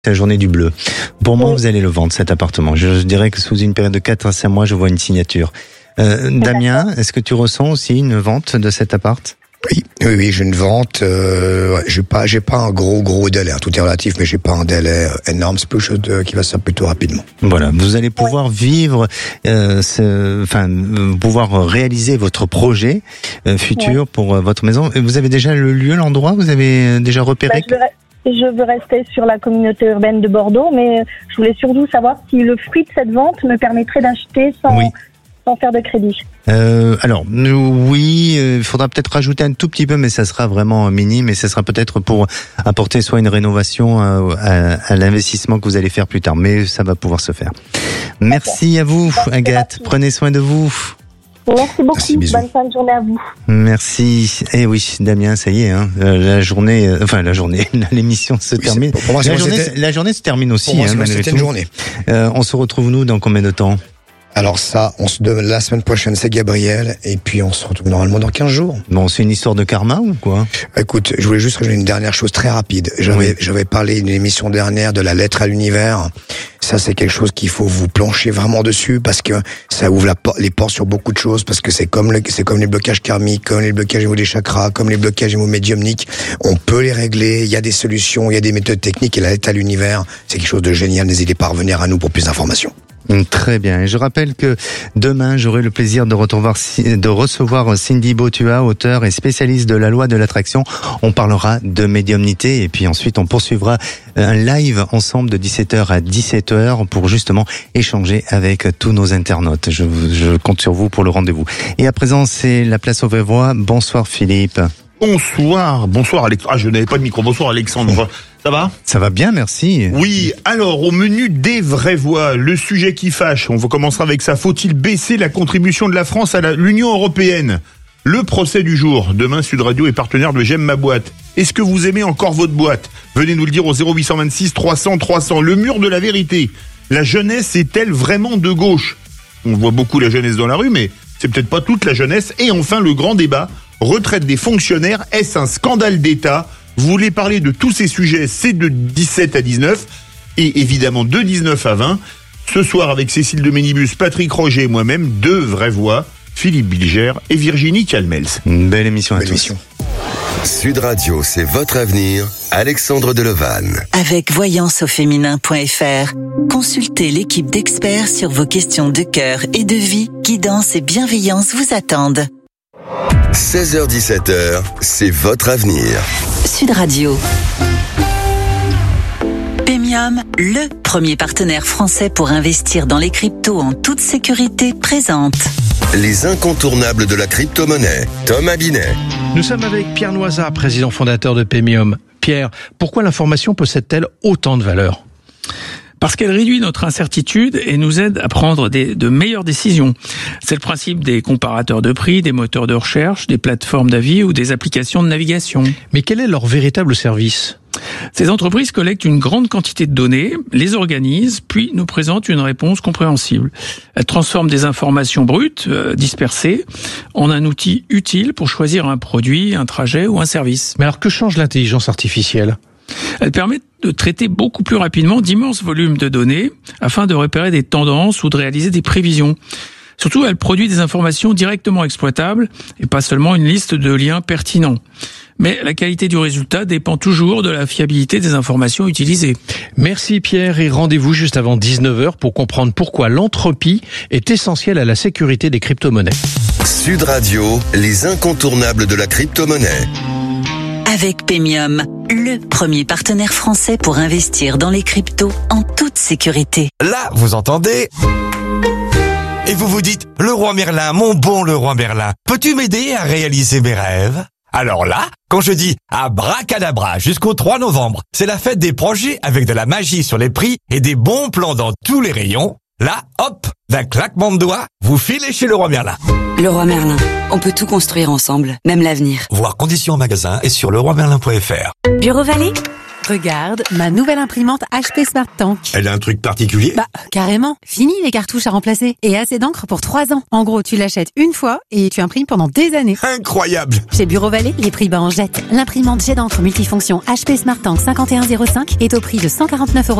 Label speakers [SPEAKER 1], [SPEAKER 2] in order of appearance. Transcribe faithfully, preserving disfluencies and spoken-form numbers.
[SPEAKER 1] C'est la journée du bleu. Pour moi, vous allez le vendre, cet appartement. Je, je dirais que sous une période de quatre à cinq mois, je vois une signature. Euh, Damien, est-ce que tu ressens aussi une vente de cet appart ?
[SPEAKER 2] Oui, oui, oui, j'ai une vente. Euh, ouais, j'ai pas, j'ai pas un gros, gros délai. Tout est relatif, mais j'ai pas un délai énorme. C'est quelque chose de, qui va se faire plutôt rapidement.
[SPEAKER 1] Voilà, vous allez pouvoir ouais. vivre, euh, ce, enfin, pouvoir réaliser votre projet euh, futur ouais. pour euh, votre maison. Vous avez déjà le lieu, l'endroit ? Vous avez déjà repéré ?
[SPEAKER 3] Bah, je, je veux rester sur la communauté urbaine de Bordeaux, mais je voulais surtout savoir si le fruit de cette vente me permettrait d'acheter sans. Oui. Sans faire de crédit.
[SPEAKER 1] Euh, alors, oui, il euh, faudra peut-être rajouter un tout petit peu, mais ça sera vraiment minime, et ça sera peut-être pour apporter soit une rénovation à, à, à l'investissement que vous allez faire plus tard, mais ça va pouvoir se faire. Merci à vous, merci, Agathe. Merci. Prenez soin de vous.
[SPEAKER 3] Merci beaucoup. Merci, bonne fin de journée à vous.
[SPEAKER 1] Merci. Eh oui, Damien, ça y est, hein, la journée, euh, enfin la journée, l'émission se oui, termine. Pour moi, la, journée, la journée se termine aussi.
[SPEAKER 2] Pour moi,
[SPEAKER 1] hein, malgré
[SPEAKER 2] c'était
[SPEAKER 1] tout.
[SPEAKER 2] une journée.
[SPEAKER 1] Euh, on se retrouve nous dans combien de temps ?
[SPEAKER 2] Alors ça, on se la semaine prochaine, c'est Gabriel, et puis on se retrouve normalement dans quinze jours.
[SPEAKER 1] Bon, c'est une histoire de karma ou quoi ?
[SPEAKER 2] Écoute, je voulais juste rajouter une dernière chose très rapide. J'avais, oui. j'avais parlé d'une émission dernière de la lettre à l'univers. Ça, c'est quelque chose qu'il faut vous plancher vraiment dessus, parce que ça ouvre la, les portes sur beaucoup de choses, parce que c'est comme le, c'est comme les blocages karmiques, comme les blocages au niveau des chakras, comme les blocages au niveau médiumniques. On peut les régler, il y a des solutions, il y a des méthodes techniques, et la lettre à l'univers, c'est quelque chose de génial. N'hésitez pas à revenir à nous pour plus d'informations.
[SPEAKER 1] Très bien. Et je rappelle que demain, j'aurai le plaisir de, recevoir, de recevoir Cindy Botua, auteure et spécialiste de la loi de l'attraction. On parlera de médiumnité et puis ensuite on poursuivra un live ensemble de dix-sept heures à dix-sept heures pour justement échanger avec tous nos internautes. Je, je compte sur vous pour le rendez-vous. Et à présent, c'est la place aux vraies voix. Bonsoir Philippe.
[SPEAKER 4] Bonsoir, bonsoir Alexandre. Ah, je n'avais pas de micro. Bonsoir Alexandre. Ça va ?
[SPEAKER 1] Ça va bien, merci.
[SPEAKER 4] Oui, alors au menu des vraies voix, le sujet qui fâche, on commencera avec ça. Faut-il baisser la contribution de la France à la, l'Union européenne ? Le procès du jour. Demain, Sud Radio est partenaire de J'aime ma boîte. Est-ce que vous aimez encore votre boîte ? Venez nous le dire au zéro huit cent vingt-six trois cents trois cents. Le mur de la vérité. La jeunesse est-elle vraiment de gauche ? On voit beaucoup la jeunesse dans la rue, mais c'est peut-être pas toute la jeunesse. Et enfin, le grand débat. Retraite des fonctionnaires, est-ce un scandale d'État ? Vous voulez parler de tous ces sujets, c'est de dix-sept à dix-neuf, et évidemment de dix-neuf à vingt. Ce soir, avec Cécile de Ménibus, Patrick Roger et moi-même, deux vraies voix, Philippe Bilger et Virginie Calmels.
[SPEAKER 1] Une belle émission à
[SPEAKER 2] belle
[SPEAKER 1] tous.
[SPEAKER 2] Émission.
[SPEAKER 5] Sud Radio, c'est votre avenir. Alexandre Delevanne.
[SPEAKER 6] Avec voyance au féminin point f r, consultez l'équipe d'experts sur vos questions de cœur et de vie. Guidance et bienveillance vous attendent.
[SPEAKER 5] seize heures dix-sept heures, c'est votre avenir.
[SPEAKER 6] Sud Radio. Pemium, le premier partenaire français pour investir dans les cryptos en toute sécurité, présente
[SPEAKER 5] les incontournables de la crypto-monnaie. Tom Abinet.
[SPEAKER 7] Nous sommes avec Pierre Noisat, président fondateur de Pemium. Pierre, pourquoi l'information possède-t-elle autant de valeur ?
[SPEAKER 8] Parce qu'elle réduit notre incertitude et nous aide à prendre des, de meilleures décisions. C'est le principe des comparateurs de prix, des moteurs de recherche, des plateformes d'avis ou des applications de navigation.
[SPEAKER 7] Mais quel est leur véritable service ?
[SPEAKER 8] Ces entreprises collectent une grande quantité de données, les organisent, puis nous présentent une réponse compréhensible. Elles transforment des informations brutes, euh, dispersées, en un outil utile pour choisir un produit, un trajet ou un service.
[SPEAKER 7] Mais alors que change l'intelligence artificielle ?
[SPEAKER 8] Elle permet de traiter beaucoup plus rapidement d'immenses volumes de données afin de repérer des tendances ou de réaliser des prévisions. Surtout, elle produit des informations directement exploitables et pas seulement une liste de liens pertinents. Mais la qualité du résultat dépend toujours de la fiabilité des informations utilisées.
[SPEAKER 7] Merci Pierre et rendez-vous juste avant dix-neuf heures pour comprendre pourquoi l'entropie est essentielle à la sécurité des crypto-monnaies.
[SPEAKER 5] Sud Radio, les incontournables de la crypto-monnaie.
[SPEAKER 6] Avec Pemium, le premier partenaire français pour investir dans les cryptos en toute sécurité.
[SPEAKER 9] Là, vous entendez ? Et vous vous dites, le roi Merlin, mon bon le roi Merlin, peux-tu m'aider à réaliser mes rêves ? Alors là, quand je dis abracadabra jusqu'au trois novembre, c'est la fête des projets avec de la magie sur les prix et des bons plans dans tous les rayons. Là, hop, d'un claquement de doigts, vous filez chez le roi Merlin.
[SPEAKER 10] Le roi Merlin, on peut tout construire ensemble, même l'avenir.
[SPEAKER 9] Voir conditions en magasin et sur le roi merlin point f r.
[SPEAKER 10] Bureau Vallée ?
[SPEAKER 11] Regarde, ma nouvelle imprimante H P Smart Tank.
[SPEAKER 9] Elle a un truc particulier?
[SPEAKER 11] Bah, carrément. Fini les cartouches à remplacer. Et assez d'encre pour trois ans. En gros, tu l'achètes une fois et tu imprimes pendant des années.
[SPEAKER 9] Incroyable!
[SPEAKER 11] Chez Bureau Vallée, les prix bas en jette. L'imprimante jet d'encre multifonction H P Smart Tank cinquante et un zéro cinq est au prix de cent quarante-neuf euros